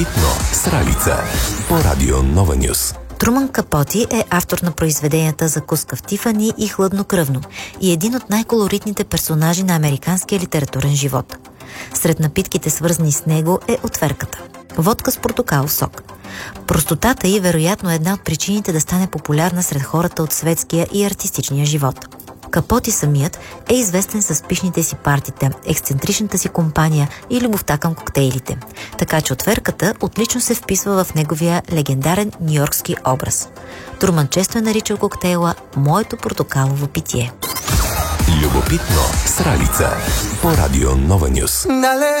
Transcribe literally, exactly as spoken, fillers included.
С Ралица по Радио Нова Нюс. Труман Капоти е автор на произведенията "Закуска в Тифани" и "Хладнокръвно" и един от най-колоритните персонажи на американския литературен живот. Сред напитките, свързани с него, е отверката – водка с портокалов сок. Простотата й вероятно е една от причините да стане популярна сред хората от светския и артистичния живот. Капоти самият е известен с пишните си партита, ексцентричната си компания и любовта към коктейлите. Така че отверката отлично се вписва в неговия легендарен нюйоркски образ. Труман често е наричал коктейла "моето портокалово питие". Любопитно с Ралица по Радио Нова Нюс.